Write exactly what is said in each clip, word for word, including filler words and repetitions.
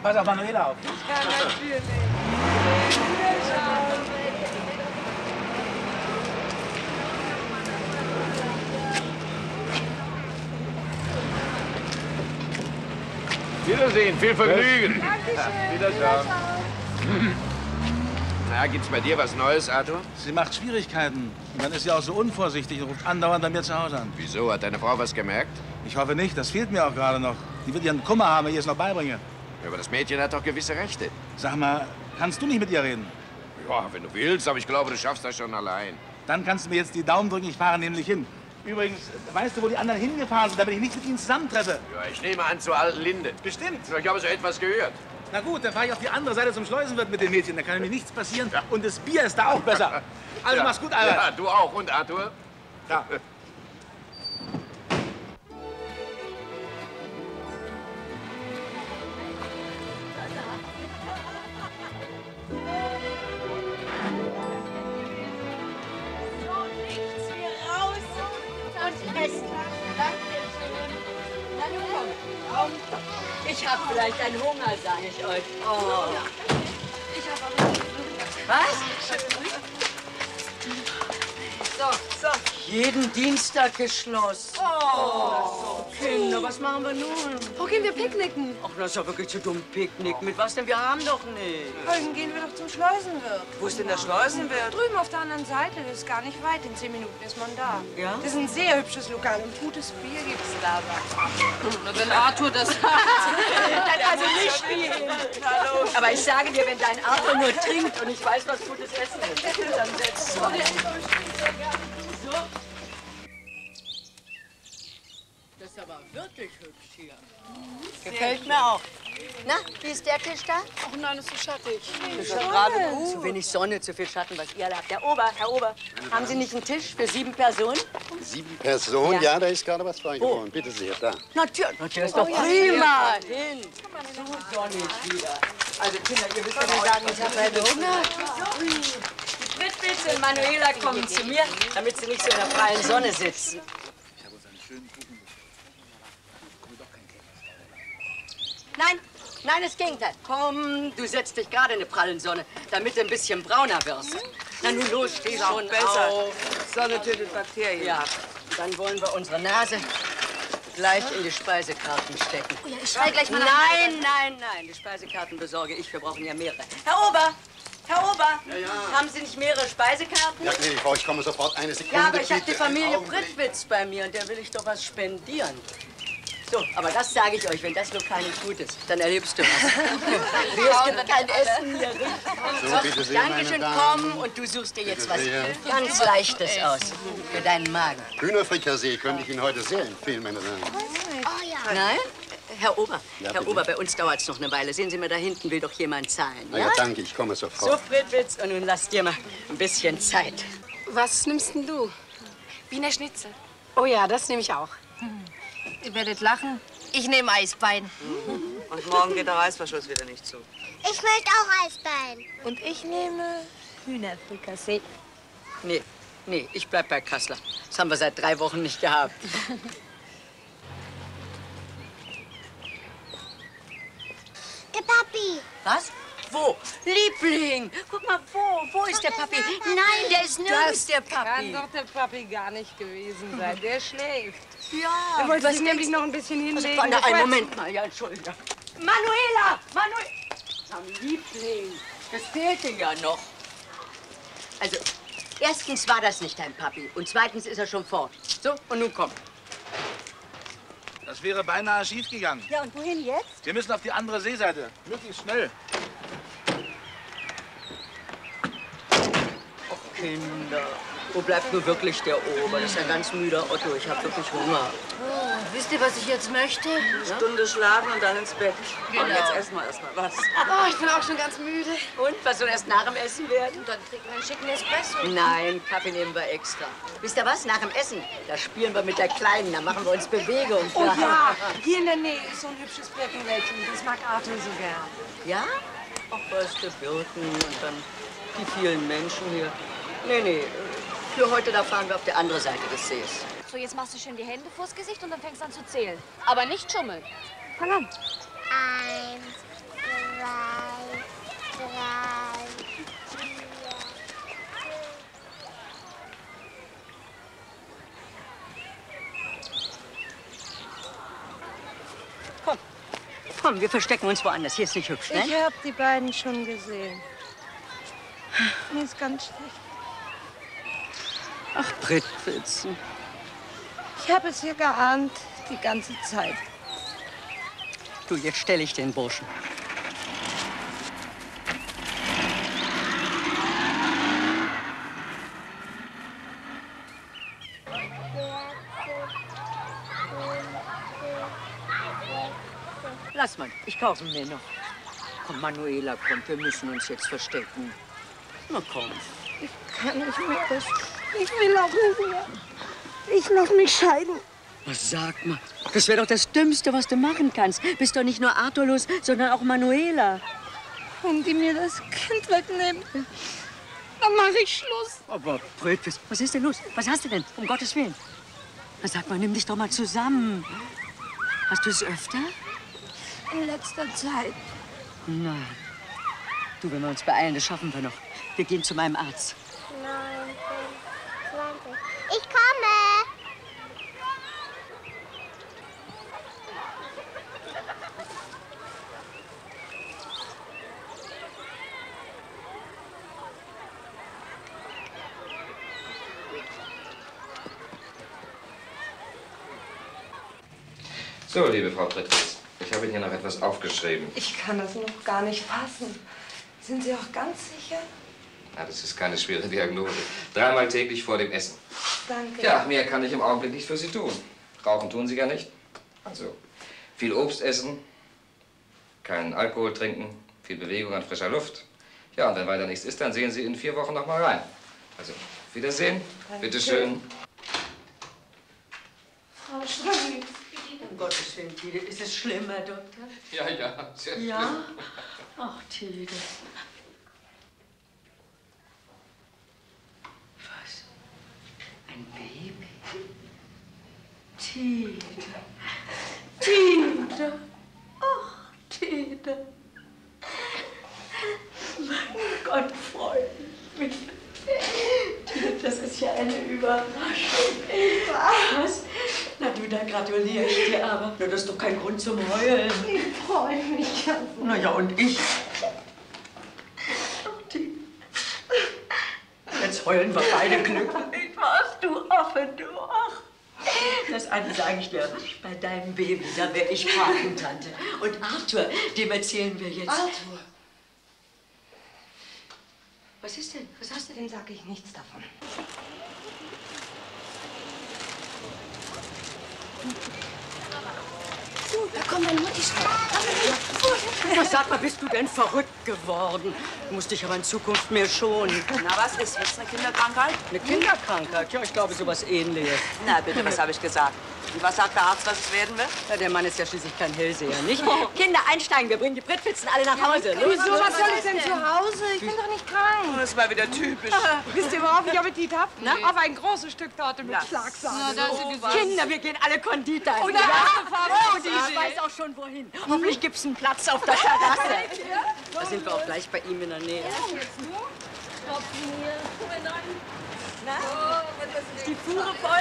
pass auf Manuela auf. Ja, natürlich. Wiedersehen, viel Vergnügen. Dankeschön. Wiedersehen. Na, gibt's bei dir was Neues, Arthur? Sie macht Schwierigkeiten. Und dann ist sie auch so unvorsichtig und ruft andauernd bei mir zu Hause an. Wieso? Hat deine Frau was gemerkt? Ich hoffe nicht, das fehlt mir auch gerade noch. Die wird ihren Kummer haben, wenn ich es noch beibringe. Ja, aber das Mädchen hat doch gewisse Rechte. Sag mal, kannst du nicht mit ihr reden? Ja, wenn du willst, aber ich glaube, du schaffst das schon allein. Dann kannst du mir jetzt die Daumen drücken, ich fahre nämlich hin. Übrigens, weißt du, wo die anderen hingefahren sind, damit ich nicht mit ihnen zusammentreffe? Ja, ich nehme an, zur alten Linde. Bestimmt. Ich habe so etwas gehört. Na gut, dann fahre ich auf die andere Seite zum Schleusenwirt mit den Mädchen. Da kann mir nichts passieren. Ja. Und das Bier ist da auch besser. Also ja. Mach's gut, Albert. Ja, du auch. Und Arthur? Ja. Ich hab vielleicht einen Hunger, sag ich euch. Oh. Ich hab aber was? So, so. Jeden Dienstag geschlossen. Oh, Kinder, was machen wir nun? Wo gehen wir picknicken? Ach, das ist ja wirklich zu dumm, Picknick. Mit was denn? Wir haben doch nicht. Dann gehen wir doch zum Schleusenwirt. Wo ist denn der Schleusenwirt? Drüben auf der anderen Seite. Das ist gar nicht weit. In zehn Minuten ist man da. Ja? Das ist ein sehr hübsches Lokal und gutes Bier gibt's da. Na, wenn Arthur das Also nicht spielen. Hallo. Aber ich sage dir, wenn dein Arthur nur trinkt und ich weiß, was gutes Essen ist, dann setzt du. So. Das ist aber wirklich hübsch hier. Gefällt mir auch. Na, wie ist der Tisch da? Ach nein, es ist schattig. Das ist ja gerade gut. Zu wenig Sonne, zu viel Schatten, was ihr alle habt. Herr Ober, Herr Ober, haben Sie nicht einen Tisch für sieben Personen? Sieben Personen? Ja. Ja, da ist gerade was frei geworden. Bitte sehr, da. Natürlich, natürlich, ist doch prima. Hin. So sonnig wieder. Also Kinder, ihr wisst ja nicht sagen, ich habe heute Hunger. Die Fritz und Manuela kommen zu mir, damit sie nicht so in der prallen Sonne sitzen. Nein, nein, das Gegenteil. Komm, du setzt dich gerade in die prallen Sonne, damit du ein bisschen brauner wirst. Na nun los, steh schon besser. auf. Sonne tötet Bakterien. Ja, dann wollen wir unsere Nase gleich in die Speisekarten stecken. Oh ja, ich schreie gleich mal nach. Nein, nein, nein, die Speisekarten besorge ich. Wir brauchen ja mehrere. Herr Ober, Herr Ober, Ja, ja. haben Sie nicht mehrere Speisekarten? Ja, gnädige Frau, ich komme sofort. Eine Sekunde, Ja, aber ich habe die bitte. Einen Familie Augenblick. Prittwitz bei mir und der will ich doch was spendieren. So, aber das sage ich euch, wenn das Lokal nicht gut ist, dann erlebst du was. Es gibt kein Essen hier. So, bitte sehr, meine Dankeschön, Damen. komm und du suchst dir jetzt was Bitte sehr. ganz Leichtes aus für deinen Magen. Hühnerfrikassee könnte ich Ihnen heute sehr empfehlen, meine Damen. Oh ja. Nein? Herr Ober, Ja, Herr bitte. Ober, bei uns dauert es noch eine Weile. Sehen Sie mal, da hinten will doch jemand zahlen, Na ja? ja, danke, ich komme So, sofort. Prittwitz, und nun lass dir mal ein bisschen Zeit. Was nimmst denn du? Wiener Schnitzel. Oh ja, das nehme ich auch. Ihr werdet lachen. Ich nehme Eisbein. Und morgen geht der Reißverschluss wieder nicht zu. Ich möchte auch Eisbein. Und ich nehme Hühnerfrikassee. Nee, nee, ich bleib bei Kassler. Das haben wir seit drei Wochen nicht gehabt. Der Papi. Was? Wo? Liebling! Guck mal, wo? Wo ist der Papi? Nein, der ist nirgends, der Kann Papi. doch der Papi gar nicht gewesen sein. Der schläft. Ja, Er wollte was sich nämlich noch ein bisschen hinlegen. Na, Das einen war- Moment mal, ja, Entschuldigung. Manuela! Manuela! Na, Liebling, das fehlte ja noch. Also, erstens war das nicht dein Papi und zweitens ist er schon fort. So, und nun komm. Das wäre beinahe schief gegangen. Ja, und wohin jetzt? Wir müssen auf die andere Seeseite. Möglichst schnell. Och, Kinder, wo bleibt nur wirklich der Ober? Das ist ein ganz müder Otto. Ich habe wirklich Hunger. Oh, wisst ihr, was ich jetzt möchte? Eine Stunde schlafen und dann ins Bett. Genau. Und jetzt essen wir erst mal was. Oh, ich bin auch schon ganz müde. Und, was soll erst nach dem Essen werden? Dann trinken wir einen schicken Espresso. Nein, Kaffee nehmen wir extra. Wisst ihr was? Nach dem Essen, da spielen wir mit der Kleinen, da machen wir uns Bewegung. Oh ja, hier in der Nähe ist so ein hübsches Birkenwäldchen. Das mag Arthur so gern. Ja? Ach, weißt du, Birken und dann die vielen Menschen hier. Nee, nee, für heute, da fahren wir auf der anderen Seite des Sees. So, jetzt machst du schön die Hände vors Gesicht und dann fängst du an zu zählen. Aber nicht schummeln. Fang an. Eins, zwei, Komm, wir verstecken uns woanders. Hier ist nicht hübsch, ne? Ich habe die beiden schon gesehen. Mir ist ganz schlecht. Ach, Prittwitzen. Ich habe es hier geahnt, die ganze Zeit. Du, jetzt stelle ich den Burschen. Lass mal, ich kaufe mir noch. Komm, Manuela, komm, wir müssen uns jetzt verstecken. Na komm. Ich kann nicht mehr. Das, ich will auch nicht mehr. Ich lass mich scheiden. Was sag mal? Das wäre doch das Dümmste, was du machen kannst. Bist doch nicht nur Arthur los, sondern auch Manuela. Wenn die mir das Kind wegnehmen, dann mache ich Schluss. Aber Brötwitz, was ist denn los? Was hast du denn? Um Gottes Willen. Na sag mal, nimm dich doch mal zusammen. Hast du es öfter? In letzter Zeit. Nein. Du, wenn wir uns beeilen, das schaffen wir noch. Wir gehen zu meinem Arzt. neunzehn, zwanzig. Ich komme! So, liebe Frau Prittwitz, ich habe Ihnen hier noch etwas aufgeschrieben. Ich kann das noch gar nicht fassen. Sind Sie auch ganz sicher? Na, das ist keine schwere Diagnose. Dreimal täglich vor dem Essen. Danke. Ja, mehr kann ich im Augenblick nicht für Sie tun. Rauchen tun Sie ja nicht. Also, viel Obst essen, keinen Alkohol trinken, viel Bewegung an frischer Luft. Ja, und wenn weiter nichts ist, dann sehen Sie in vier Wochen noch mal rein. Also, Wiedersehen. Danke. Bitte schön. Frau Schreck. Um Gottes Willen, Tide, ist es schlimm, Herr Doktor? Ja, ja, sehr Ja? schlimm. Ach, Tide. Was? Ein Baby? Tide. Tide. Ach, Tide. Mein Gott, freut mich. Tide, das ist ja eine Überraschung. Was? Na du, da gratuliere ich dir aber. Na, das ist doch kein Grund zum Heulen. Ich freue mich ganz. Na ja, und ich? Jetzt heulen wir beide glücklich. Was, du Affe, du Ach. Das eine sage ich dir, bei deinem Baby, da wäre ich Patentante. Und Arthur, dem erzählen wir jetzt. Arthur. Was ist denn? Was hast du Dem denn? sage ich nichts davon. Da kommt meine Mutti schon. Was, sag mal, bist du denn verrückt geworden? Du musst dich aber in Zukunft mehr schonen. Na, was ist? Ist eine Kinderkrankheit? Eine Kinderkrankheit? Ja, ich glaube, sowas Ähnliches. Na, bitte, was habe ich gesagt? Und was sagt der Arzt, was es werden wird? Ja, der Mann ist ja schließlich kein Hellseher, nicht? Kinder, einsteigen, wir bringen die Prittwitzen alle nach Hause. Los, Wieso, was soll ich denn zu Hause? Ich bin doch nicht krank. Das war wieder typisch. Wisst ihr, worauf ich Appetit habe? Auf ein großes Stück Torte mit Schlagsahne. Kinder, wir gehen alle Konditor. Und der ja. erste Farbe Oh, ich weiß auch schon, wohin. Hoffentlich gibt's einen Platz auf der Terrasse. Da sind wir auch gleich bei ihm in der Nähe. Ist die Fuhre voll?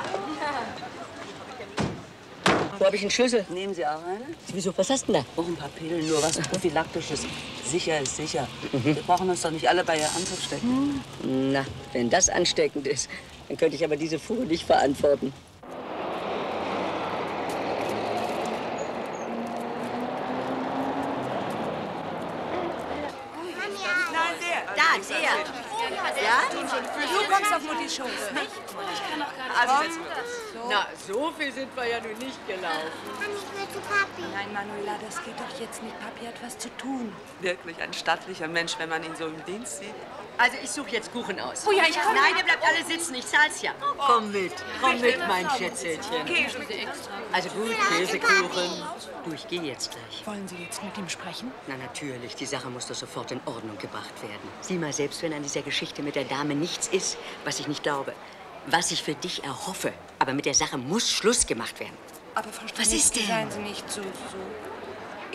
Wo habe ich einen Schlüssel? Nehmen Sie auch eine? Wieso, was hast du denn da? Auch ein paar Pillen, nur was Prophylaktisches. Sicher ist sicher. Wir brauchen uns doch nicht alle bei ihr anzustecken. Na, wenn das ansteckend ist, dann könnte ich aber diese Fuhre nicht verantworten. Nein, der. Da, der. Ja? Du kommst auf Muttis Schoß, nicht? Also, jetzt Na, so viel sind wir ja nun nicht gelaufen. Ich will zu Papi. Nein, Manuela, das geht doch jetzt nicht. Papi hat was zu tun. wirklich ein stattlicher Mensch, wenn man ihn so im Dienst sieht. Also, ich suche jetzt Kuchen aus. Oh ja, ich komme. Nein, ihr bleibt alle sitzen. Ich zahl's ja. Komm mit, komm mit, mein Schätzelchen. Also gut, Käsekuchen. Du, ich gehe jetzt gleich. Wollen Sie jetzt mit ihm sprechen? Na natürlich, die Sache muss doch sofort in Ordnung gebracht werden. Sieh mal, selbst wenn an dieser Geschichte mit der Dame nichts ist, was ich nicht glaube, was ich für dich erhoffe, aber mit der Sache muss Schluss gemacht werden. Aber Frau Was ist denn? Seien Sie nicht so, so